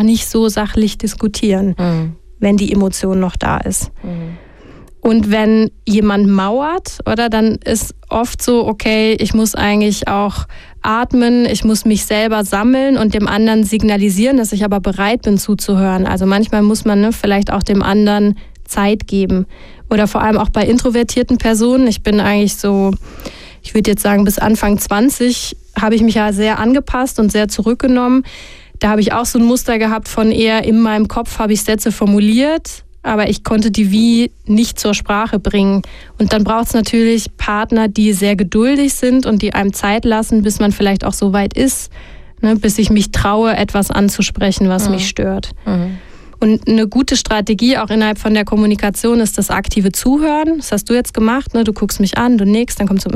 auch nicht so sachlich diskutieren, wenn die Emotion noch da ist. Und wenn jemand mauert, oder, dann ist oft so, okay, ich muss eigentlich auch atmen, ich muss mich selber sammeln und dem anderen signalisieren, dass ich aber bereit bin zuzuhören. Also manchmal muss man vielleicht auch dem anderen Zeit geben. Oder vor allem auch bei introvertierten Personen. Ich bin eigentlich so, ich würde jetzt sagen, bis Anfang 20 habe ich mich ja sehr angepasst und sehr zurückgenommen. Da habe ich auch so ein Muster gehabt von eher in meinem Kopf habe ich Sätze formuliert, aber ich konnte die wie nicht zur Sprache bringen. Und dann braucht es natürlich Partner, die sehr geduldig sind und die einem Zeit lassen, bis man vielleicht auch so weit ist, ne, bis ich mich traue, etwas anzusprechen, was mich stört. Und eine gute Strategie auch innerhalb von der Kommunikation ist das aktive Zuhören. Das hast du jetzt gemacht, ne? Du guckst mich an, du nickst, dann kommt so,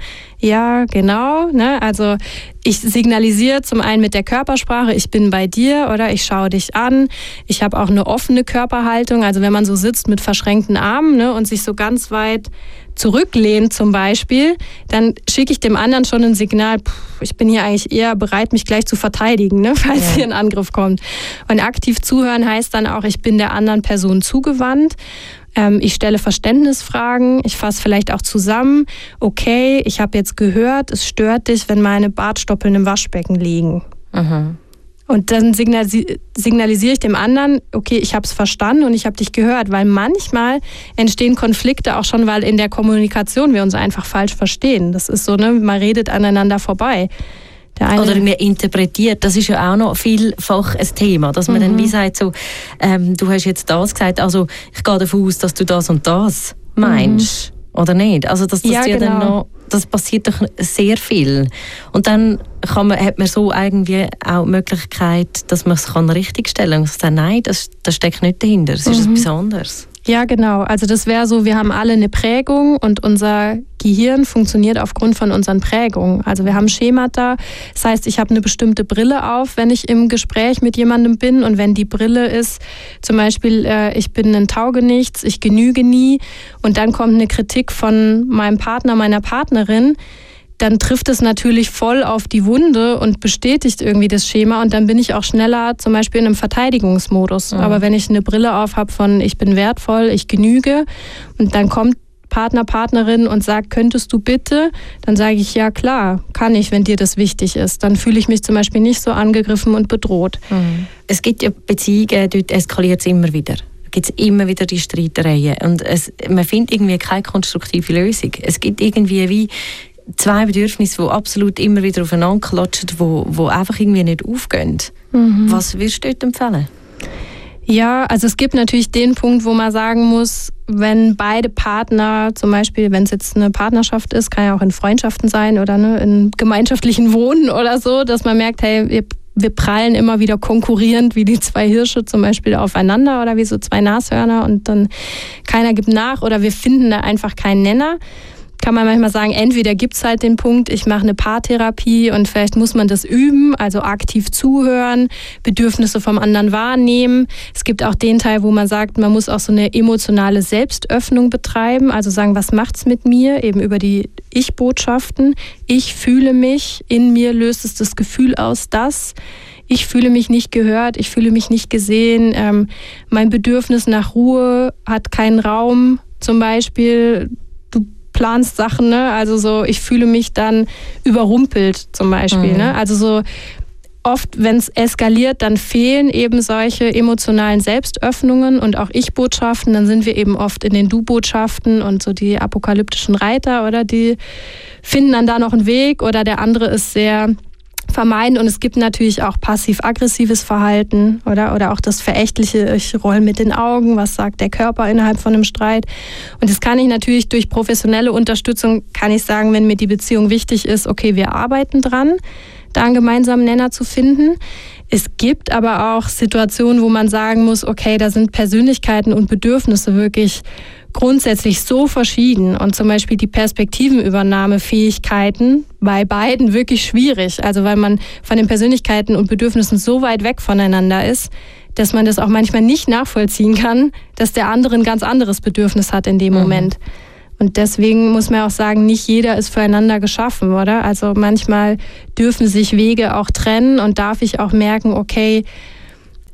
ja, genau. Ne? Also ich signalisiere zum einen mit der Körpersprache, ich bin bei dir oder ich schaue dich an. Ich habe auch eine offene Körperhaltung. Also wenn man so sitzt mit verschränkten Armen, ne, und sich so ganz weit zurücklehnt zum Beispiel, dann schicke ich dem anderen schon ein Signal, ich bin hier eigentlich eher bereit, mich gleich zu verteidigen, ne, falls hier ein Angriff kommt. Und aktiv zuhören heißt dann auch, ich bin der anderen Person zugewandt. Ich stelle Verständnisfragen, ich fasse vielleicht auch zusammen, okay, ich habe jetzt gehört, es stört dich, wenn meine Bartstoppeln im Waschbecken liegen. Und dann signalisiere ich dem anderen, okay, ich habe es verstanden und ich habe dich gehört, weil manchmal entstehen Konflikte auch schon, weil in der Kommunikation wir uns einfach falsch verstehen. Das ist so, ne, man redet aneinander vorbei. Oder man interpretiert, das ist ja auch noch vielfach ein Thema, dass man dann wie sagt, so, du hast jetzt das gesagt, also ich gehe davon aus, dass du das und das meinst, oder nicht? Also das ja, genau. Dann noch, das passiert doch sehr viel. Und dann hat man so irgendwie auch die Möglichkeit, dass man es richtig stellen kann. Und sagt, nein, das steckt nicht dahinter, das ist etwas anderes. Ja, genau. Also das wäre so, wir haben alle eine Prägung und unser Gehirn funktioniert aufgrund von unseren Prägungen. Also wir haben Schemata, das heißt, ich habe eine bestimmte Brille auf, wenn ich im Gespräch mit jemandem bin, und wenn die Brille ist, zum Beispiel, ich bin ein Taugenichts, ich genüge nie, und dann kommt eine Kritik von meinem Partner, meiner Partnerin, dann trifft es natürlich voll auf die Wunde und bestätigt irgendwie das Schema, und dann bin ich auch schneller zum Beispiel in einem Verteidigungsmodus. Aber wenn ich eine Brille auf habe von ich bin wertvoll, ich genüge, und dann kommt Partner, Partnerin und sagt, könntest du bitte, dann sage ich, ja klar, kann ich, wenn dir das wichtig ist. Dann fühle ich mich zum Beispiel nicht so angegriffen und bedroht. Es gibt ja Beziehungen, dort eskaliert es immer wieder. Gibt es immer wieder die Streitereien, und man findet irgendwie keine konstruktive Lösung. Es gibt irgendwie wie zwei Bedürfnisse, die absolut immer wieder aufeinander klatschen, die einfach irgendwie nicht aufgehen. Was würdest du dort empfehlen? Ja, also es gibt natürlich den Punkt, wo man sagen muss, wenn beide Partner, zum Beispiel, wenn es jetzt eine Partnerschaft ist, kann ja auch in Freundschaften sein oder ne, in gemeinschaftlichen Wohnen oder so, dass man merkt, hey, wir prallen immer wieder konkurrierend wie die zwei Hirsche zum Beispiel aufeinander oder wie so zwei Nashörner, und dann keiner gibt nach oder wir finden da einfach keinen Nenner. Kann man manchmal sagen, entweder gibt es halt den Punkt, ich mache eine Paartherapie und vielleicht muss man das üben, also aktiv zuhören, Bedürfnisse vom anderen wahrnehmen. Es gibt auch den Teil, wo man sagt, man muss auch so eine emotionale Selbstöffnung betreiben, also sagen, was macht's mit mir, eben über die Ich-Botschaften. Ich fühle mich, in mir löst es das Gefühl aus, dass ich fühle mich nicht gehört, ich fühle mich nicht gesehen, mein Bedürfnis nach Ruhe hat keinen Raum, zum Beispiel. Planst Sachen, ne? Also so, ich fühle mich dann überrumpelt zum Beispiel. Ne? Also so oft, wenn es eskaliert, dann fehlen eben solche emotionalen Selbstöffnungen und auch Ich-Botschaften. Dann sind wir eben oft in den Du-Botschaften und so die apokalyptischen Reiter, oder die finden dann da noch einen Weg, oder der andere ist sehr vermeiden, und es gibt natürlich auch passiv-aggressives Verhalten oder auch das Verächtliche, ich roll mit den Augen, was sagt der Körper innerhalb von einem Streit. Und das kann ich natürlich durch professionelle Unterstützung, kann ich sagen, wenn mir die Beziehung wichtig ist, okay, wir arbeiten dran, da einen gemeinsamen Nenner zu finden. Es gibt aber auch Situationen, wo man sagen muss, okay, da sind Persönlichkeiten und Bedürfnisse wirklich grundsätzlich so verschieden und zum Beispiel die Perspektivenübernahmefähigkeiten bei beiden wirklich schwierig. Also weil man von den Persönlichkeiten und Bedürfnissen so weit weg voneinander ist, dass man das auch manchmal nicht nachvollziehen kann, dass der andere ein ganz anderes Bedürfnis hat in dem Moment. Und deswegen muss man auch sagen, nicht jeder ist füreinander geschaffen, oder? Also manchmal dürfen sich Wege auch trennen und darf ich auch merken, okay,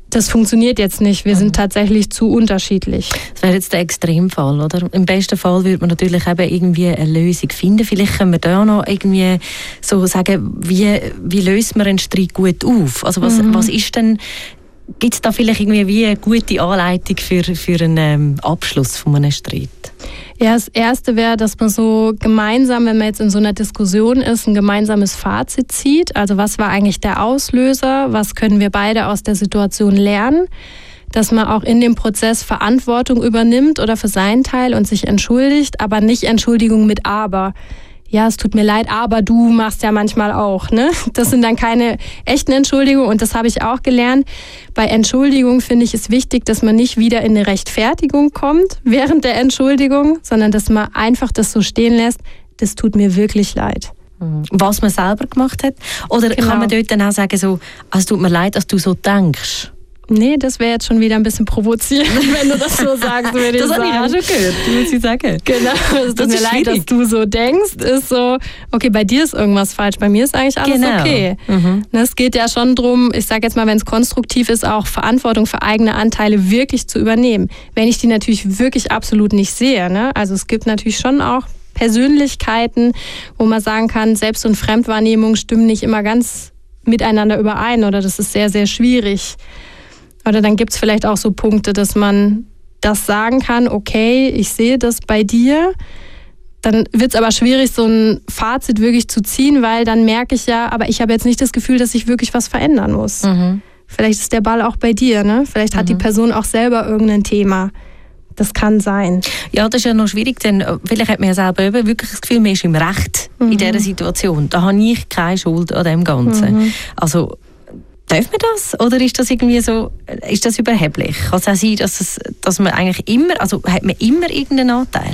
das funktioniert jetzt nicht, wir sind tatsächlich zu unterschiedlich. Das wäre jetzt der Extremfall, oder? Im besten Fall würde man natürlich eben irgendwie eine Lösung finden. Vielleicht können wir da noch irgendwie so sagen, wie löst man einen Streit gut auf? Also was ist denn, gibt es da vielleicht irgendwie wie eine gute Anleitung für einen Abschluss von einem Streit? Ja, das Erste wäre, dass man so gemeinsam, wenn man jetzt in so einer Diskussion ist, ein gemeinsames Fazit zieht. Also was war eigentlich der Auslöser? Was können wir beide aus der Situation lernen? Dass man auch in dem Prozess Verantwortung übernimmt oder für seinen Teil und sich entschuldigt, aber nicht Entschuldigung mit aber. Ja, es tut mir leid, aber du machst ja manchmal auch, ne? Das sind dann keine echten Entschuldigungen und das habe ich auch gelernt. Bei Entschuldigung finde ich es wichtig, dass man nicht wieder in eine Rechtfertigung kommt während der Entschuldigung, sondern dass man einfach das so stehen lässt, das tut mir wirklich leid. Was man selber gemacht hat? Oder kann man dort dann auch sagen, so, es tut mir leid, dass du so denkst? Nee, das wäre jetzt schon wieder ein bisschen provozierend, wenn du das so sagst, würde ich sagen. Das habe ich auch schon gehört, muss ich sagen. Genau, es tut mir leid, dass du so denkst, ist so, okay, bei dir ist irgendwas falsch, bei mir ist eigentlich alles okay. Es geht ja schon darum, ich sage jetzt mal, wenn es konstruktiv ist, auch Verantwortung für eigene Anteile wirklich zu übernehmen. Wenn ich die natürlich wirklich absolut nicht sehe, ne? Also es gibt natürlich schon auch Persönlichkeiten, wo man sagen kann, Selbst- und Fremdwahrnehmung stimmen nicht immer ganz miteinander überein oder das ist sehr, sehr schwierig. Oder dann gibt es vielleicht auch so Punkte, dass man das sagen kann, okay, ich sehe das bei dir. Dann wird es aber schwierig, so ein Fazit wirklich zu ziehen, weil dann merke ich ja, aber ich habe jetzt nicht das Gefühl, dass ich wirklich was verändern muss. Vielleicht ist der Ball auch bei dir, ne? Vielleicht hat die Person auch selber irgendein Thema. Das kann sein. Ja, das ist ja noch schwierig, denn vielleicht hat man ja selber wirklich das Gefühl, man ist im Recht in dieser Situation. Da habe ich keine Schuld an dem Ganzen. Also, darf man das? Oder ist das irgendwie so, ist das überheblich? Kann es auch sein, dass man eigentlich immer, also hat man immer irgendeinen Anteil?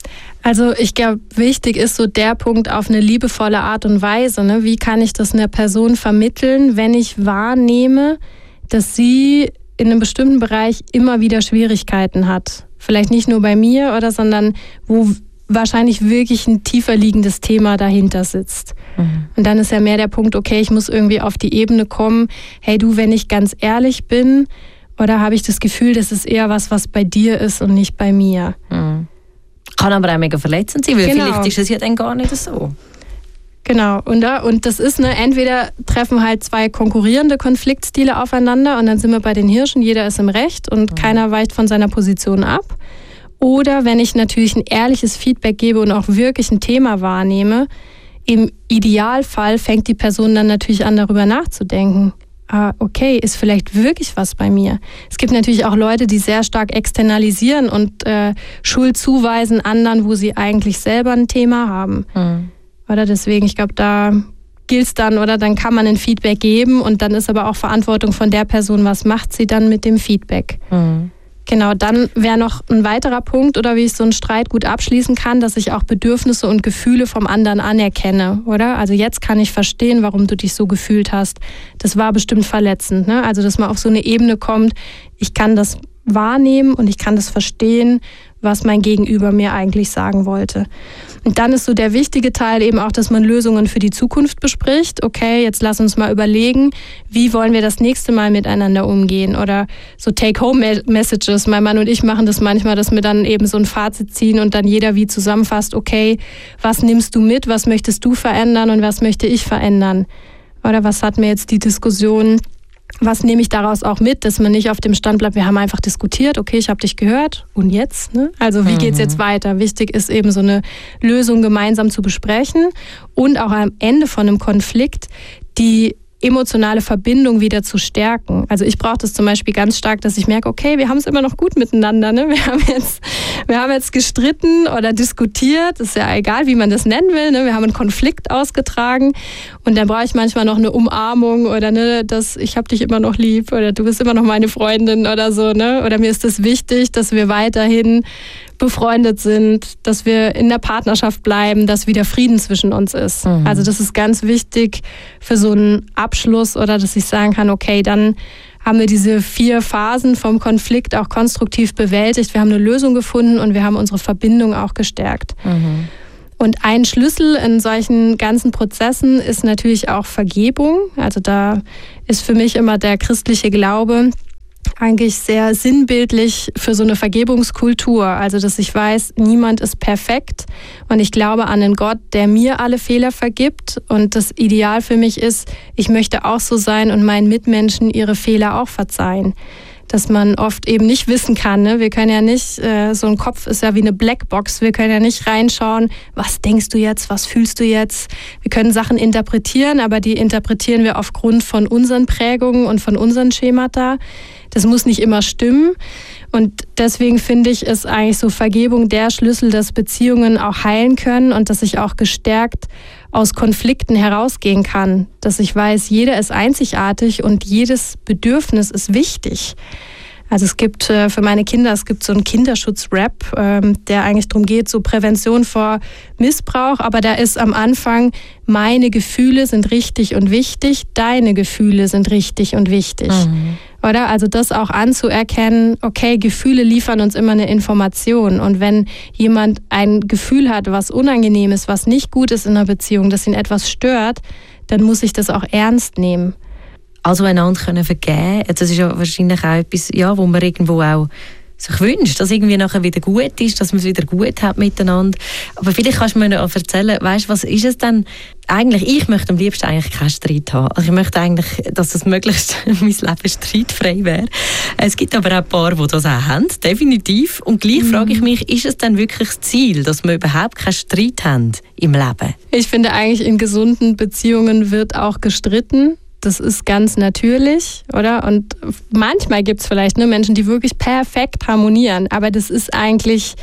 Also ich glaube, wichtig ist so der Punkt auf eine liebevolle Art und Weise. Ne? Wie kann ich das einer Person vermitteln, wenn ich wahrnehme, dass sie in einem bestimmten Bereich immer wieder Schwierigkeiten hat? Vielleicht nicht nur bei mir, sondern wo wahrscheinlich wirklich ein tiefer liegendes Thema dahinter sitzt. Und dann ist ja mehr der Punkt, okay, ich muss irgendwie auf die Ebene kommen, hey du, wenn ich ganz ehrlich bin, oder habe ich das Gefühl, das ist eher was bei dir ist und nicht bei mir. Kann aber auch mega verletzend sein, weil vielleicht ist es ja dann gar nicht so. Genau, und das ist, entweder treffen halt zwei konkurrierende Konfliktstile aufeinander und dann sind wir bei den Hirschen, jeder ist im Recht und keiner weicht von seiner Position ab. Oder wenn ich natürlich ein ehrliches Feedback gebe und auch wirklich ein Thema wahrnehme, im Idealfall fängt die Person dann natürlich an, darüber nachzudenken. Okay, ist vielleicht wirklich was bei mir? Es gibt natürlich auch Leute, die sehr stark externalisieren und Schuld zuweisen anderen, wo sie eigentlich selber ein Thema haben. Oder deswegen, ich glaube, da gilt es dann, oder dann kann man ein Feedback geben und dann ist aber auch Verantwortung von der Person, was macht sie dann mit dem Feedback. Genau, dann wäre noch ein weiterer Punkt, oder wie ich so einen Streit gut abschließen kann, dass ich auch Bedürfnisse und Gefühle vom anderen anerkenne, oder? Also jetzt kann ich verstehen, warum du dich so gefühlt hast. Das war bestimmt verletzend, ne? Also dass man auf so eine Ebene kommt, ich kann das wahrnehmen und ich kann das verstehen, was mein Gegenüber mir eigentlich sagen wollte. Und dann ist so der wichtige Teil eben auch, dass man Lösungen für die Zukunft bespricht. Okay, jetzt lass uns mal überlegen, wie wollen wir das nächste Mal miteinander umgehen? Oder so Take-Home-Messages. Mein Mann und ich machen das manchmal, dass wir dann eben so ein Fazit ziehen und dann jeder wie zusammenfasst, okay, was nimmst du mit, was möchtest du verändern und was möchte ich verändern? Oder was hat mir jetzt die Diskussion, was nehme ich daraus auch mit, dass man nicht auf dem Stand bleibt, wir haben einfach diskutiert, okay, ich habe dich gehört und jetzt? Ne? Also wie geht's jetzt weiter? Wichtig ist eben so eine Lösung gemeinsam zu besprechen und auch am Ende von einem Konflikt die emotionale Verbindung wieder zu stärken. Also ich brauche das zum Beispiel ganz stark, dass ich merke, okay, wir haben es immer noch gut miteinander. Ne? Wir haben jetzt gestritten oder diskutiert, ist ja egal, wie man das nennen will. Ne? Wir haben einen Konflikt ausgetragen und dann brauche ich manchmal noch eine Umarmung oder ich habe dich immer noch lieb oder du bist immer noch meine Freundin oder so. Ne? Oder mir ist es wichtig, dass wir weiterhin befreundet sind, dass wir in der Partnerschaft bleiben, dass wieder Frieden zwischen uns ist. Also das ist ganz wichtig für so einen Abschluss oder dass ich sagen kann, okay, dann haben wir diese 4 Phasen vom Konflikt auch konstruktiv bewältigt. Wir haben eine Lösung gefunden und wir haben unsere Verbindung auch gestärkt. Und ein Schlüssel in solchen ganzen Prozessen ist natürlich auch Vergebung. Also da ist für mich immer der christliche Glaube, eigentlich sehr sinnbildlich für so eine Vergebungskultur. Also, dass ich weiß, niemand ist perfekt und ich glaube an einen Gott, der mir alle Fehler vergibt. Und das Ideal für mich ist, ich möchte auch so sein und meinen Mitmenschen ihre Fehler auch verzeihen. Dass man oft eben nicht wissen kann. Ne? Wir können ja nicht, so ein Kopf ist ja wie eine Blackbox, wir können ja nicht reinschauen, was denkst du jetzt, was fühlst du jetzt. Wir können Sachen interpretieren, aber die interpretieren wir aufgrund von unseren Prägungen und von unseren Schemata. Das muss nicht immer stimmen. Und deswegen finde ich, ist eigentlich so Vergebung der Schlüssel, dass Beziehungen auch heilen können und dass ich auch gestärkt aus Konflikten herausgehen kann. Dass ich weiß, jeder ist einzigartig und jedes Bedürfnis ist wichtig. Also es gibt für meine Kinder, es gibt so einen Kinderschutz-Rap, der eigentlich darum geht, so Prävention vor Missbrauch. Aber da ist am Anfang, meine Gefühle sind richtig und wichtig, deine Gefühle sind richtig und wichtig. Mhm. Oder? Also das auch anzuerkennen, okay, Gefühle liefern uns immer eine Information. Und wenn jemand ein Gefühl hat, was unangenehm ist, was nicht gut ist in einer Beziehung, das ihn etwas stört, dann muss ich das auch ernst nehmen. Also einander können vergeben, das ist ja wahrscheinlich auch etwas, ja, wo man irgendwo auch sich wünscht, dass es irgendwie nachher wieder gut ist, dass man es wieder gut hat miteinander. Aber vielleicht kannst du mir noch erzählen, weißt, was ist es denn eigentlich? Ich möchte am liebsten eigentlich keinen Streit haben. Also ich möchte eigentlich, dass das möglichst mein Leben streitfrei wäre. Es gibt aber auch Paare, die das auch haben, definitiv. Und gleich frage ich mich, ist es denn wirklich das Ziel, dass wir überhaupt keinen Streit haben im Leben? Ich finde eigentlich, in gesunden Beziehungen wird auch gestritten. Das ist ganz natürlich, oder? Und manchmal gibt es vielleicht Menschen, die wirklich perfekt harmonieren. Aber das ist eigentlich,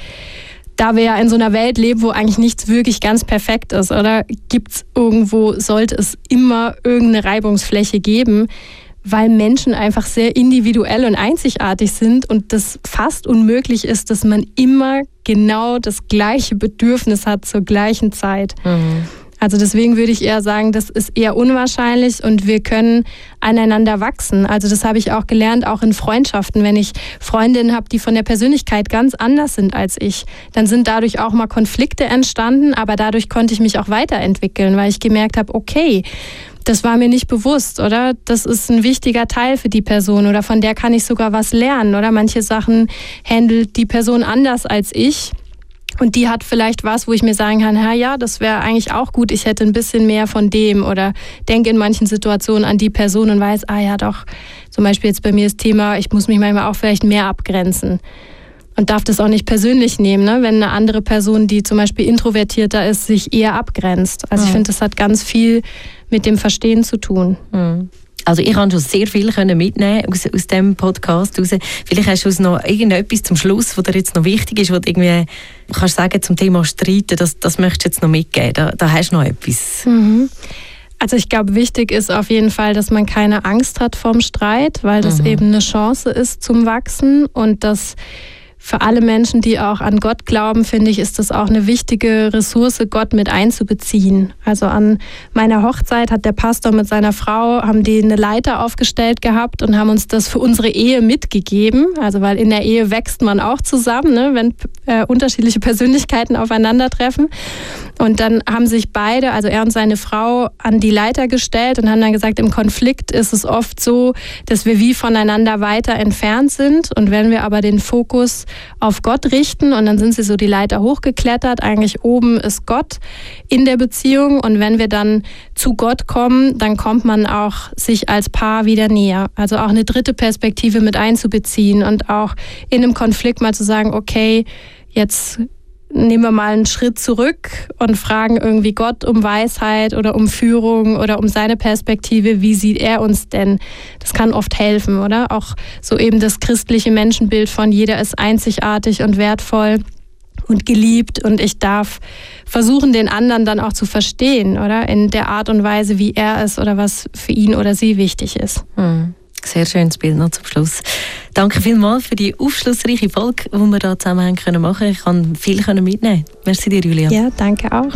da wir ja in so einer Welt leben, wo eigentlich nichts wirklich ganz perfekt ist, oder? Gibt es irgendwo, sollte es immer irgendeine Reibungsfläche geben, weil Menschen einfach sehr individuell und einzigartig sind und das fast unmöglich ist, dass man immer genau das gleiche Bedürfnis hat zur gleichen Zeit. Mhm. Also deswegen würde ich eher sagen, das ist eher unwahrscheinlich und wir können aneinander wachsen. Also das habe ich auch gelernt, auch in Freundschaften. Wenn ich Freundinnen habe, die von der Persönlichkeit ganz anders sind als ich, dann sind dadurch auch mal Konflikte entstanden, aber dadurch konnte ich mich auch weiterentwickeln, weil ich gemerkt habe, okay, das war mir nicht bewusst, oder? Das ist ein wichtiger Teil für die Person oder von der kann ich sogar was lernen, oder? Manche Sachen handelt die Person anders als ich. Und die hat vielleicht was, wo ich mir sagen kann, ja, das wäre eigentlich auch gut, ich hätte ein bisschen mehr von dem oder denke in manchen Situationen an die Person und weiß, ja doch, zum Beispiel jetzt bei mir das Thema, ich muss mich manchmal auch vielleicht mehr abgrenzen und darf das auch nicht persönlich nehmen, ne? Wenn eine andere Person, die zum Beispiel introvertierter ist, sich eher abgrenzt. Also ich finde, das hat ganz viel mit dem Verstehen zu tun. Mhm. Also ich konnte schon sehr viel mitnehmen aus diesem Podcast raus. Vielleicht hast du noch irgendetwas zum Schluss, was dir jetzt noch wichtig ist, was du irgendwie kannst sagen zum Thema Streiten, das möchtest du jetzt noch mitgeben. Da hast du noch etwas. Mhm. Also ich glaube, wichtig ist auf jeden Fall, dass man keine Angst hat vorm Streit, weil das eben eine Chance ist zum Wachsen und dass für alle Menschen, die auch an Gott glauben, finde ich, ist das auch eine wichtige Ressource, Gott mit einzubeziehen. Also an meiner Hochzeit hat der Pastor mit seiner Frau, haben die eine Leiter aufgestellt gehabt und haben uns das für unsere Ehe mitgegeben. Also weil in der Ehe wächst man auch zusammen, ne, wenn unterschiedliche Persönlichkeiten aufeinandertreffen. Und dann haben sich beide, also er und seine Frau, an die Leiter gestellt und haben dann gesagt, im Konflikt ist es oft so, dass wir wie voneinander weiter entfernt sind. Und wenn wir aber den Fokus auf Gott richten und dann sind sie so die Leiter hochgeklettert, eigentlich oben ist Gott in der Beziehung und wenn wir dann zu Gott kommen, dann kommt man auch sich als Paar wieder näher. Also auch eine dritte Perspektive mit einzubeziehen und auch in einem Konflikt mal zu sagen, okay, jetzt nehmen wir mal einen Schritt zurück und fragen irgendwie Gott um Weisheit oder um Führung oder um seine Perspektive. Wie sieht er uns denn? Das kann oft helfen, oder? Auch so eben das christliche Menschenbild von jeder ist einzigartig und wertvoll und geliebt und ich darf versuchen, den anderen dann auch zu verstehen, oder? In der Art und Weise, wie er ist oder was für ihn oder sie wichtig ist. Sehr schönes Bild noch zum Schluss. Danke vielmals für die aufschlussreiche Folge, die wir hier zusammen machen können. Ich konnte viel mitnehmen. Merci dir, Julia. Ja, danke auch.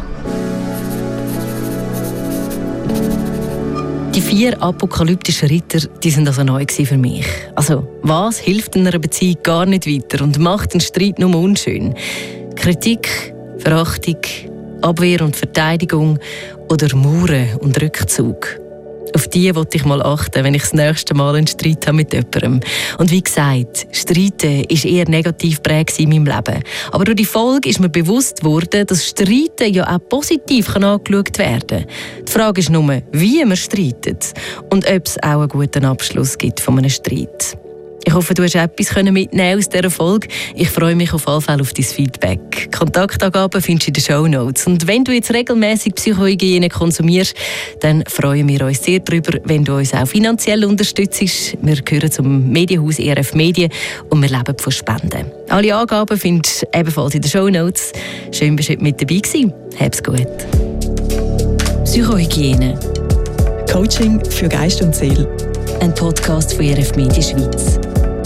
Die 4 apokalyptischen Ritter, die sind also neu für mich. Also, was hilft in einer Beziehung gar nicht weiter und macht den Streit nur unschön? Kritik, Verachtung, Abwehr und Verteidigung oder Mauern und Rückzug? Auf die wollte ich mal achten, wenn ich das nächste Mal einen Streit habe mit jemandem. Und wie gesagt, Streiten war eher negativ prägt in meinem Leben. Aber durch die Folge ist mir bewusst geworden, dass Streiten ja auch positiv angeschaut werden kann. Die Frage ist nur, wie man streitet und ob es auch einen guten Abschluss gibt von einem Streit. Ich hoffe, du hast etwas mitnehmen aus dieser Folge. Ich freue mich auf jeden Fall auf dein Feedback. Kontaktangaben findest du in den Shownotes. Und wenn du jetzt regelmäßig Psychohygiene konsumierst, dann freuen wir uns sehr darüber, wenn du uns auch finanziell unterstützt. Wir gehören zum Medienhaus ERF Medien und wir leben von Spenden. Alle Angaben findest du ebenfalls in den Shownotes. Schön, dass du mit dabei warst. Hab's gut. Psychohygiene. Coaching für Geist und Seele. Ein Podcast von ERF Medien Schweiz.